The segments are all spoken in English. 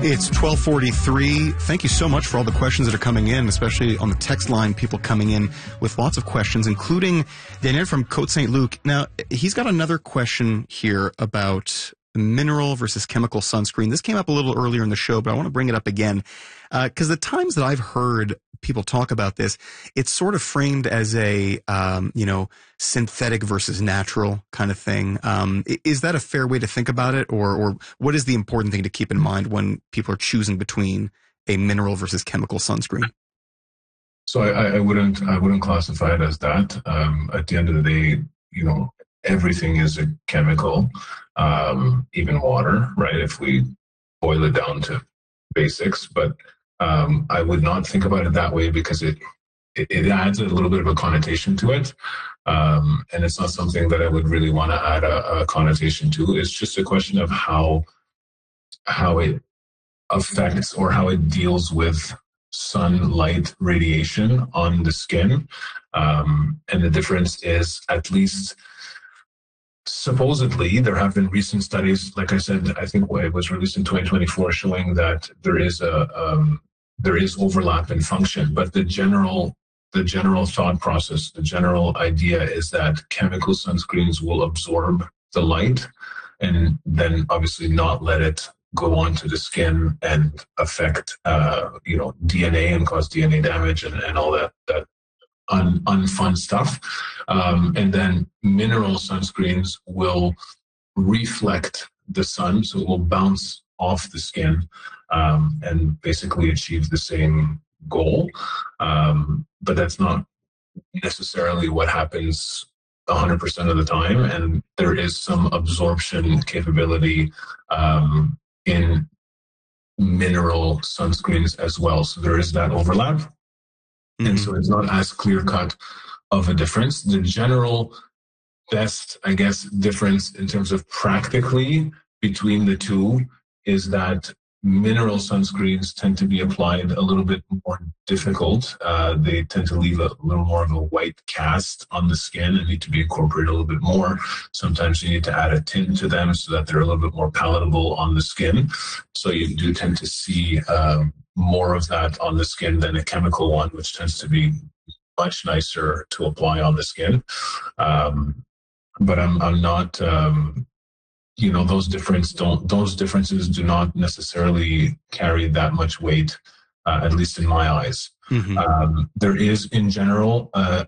It's 12:43. Thank you so much for all the questions that are coming in, especially on the text line, people coming in with lots of questions, including Daniel from Côte St. Luc. Now, he's got another question here about mineral versus chemical sunscreen. This came up a little earlier in the show, but I want to bring it up again because the times that I've heard people talk about this, it's sort of framed as a, synthetic versus natural kind of thing. Is that a fair way to think about it? Or what is the important thing to keep in mind when people are choosing between a mineral versus chemical sunscreen? So I wouldn't classify it as that. At the end of the day, everything is a chemical, even water, right? If we boil it down to basics, but I would not think about it that way because it adds a little bit of a connotation to it. And it's not something that I would really want to add a connotation to. It's just a question of how it affects or how it deals with sunlight radiation on the skin. And the difference is, at least supposedly, there have been recent studies, like I said, I think it was released in 2024, showing that there is overlap in function, but the general thought process, the general idea is that chemical sunscreens will absorb the light and then obviously not let it go onto the skin and affect DNA and cause DNA damage and all that unfun stuff. And then mineral sunscreens will reflect the sun, so it will bounce off the skin and basically achieve the same goal. But that's not necessarily what happens 100% of the time. And there is some absorption capability in mineral sunscreens as well. So there is that overlap. Mm-hmm. And so it's not as clear-cut of a difference. The general best, I guess, difference in terms of practically between the two is that mineral sunscreens tend to be applied a little bit more difficult. They tend to leave a little more of a white cast on the skin and need to be incorporated a little bit more. Sometimes you need to add a tint to them so that they're a little bit more palatable on the skin. So you do tend to see more of that on the skin than a chemical one, which tends to be much nicer to apply on the skin. But I'm not... those differences do not necessarily carry that much weight, at least in my eyes. Mm-hmm. There is, in general, a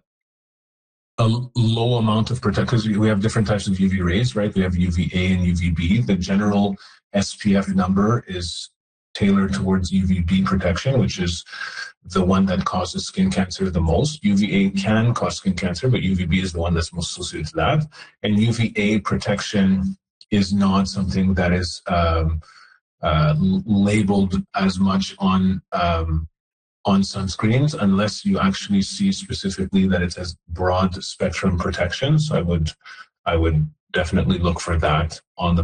low amount of protection, because we have different types of UV rays, right? We have UVA and UVB. The general SPF number is tailored towards UVB protection, which is the one that causes skin cancer the most. UVA can cause skin cancer, but UVB is the one that's most associated to that. And UVA protection is not something that is labeled as much on sunscreens unless you actually see specifically that it has broad spectrum protection. So I would definitely look for that on the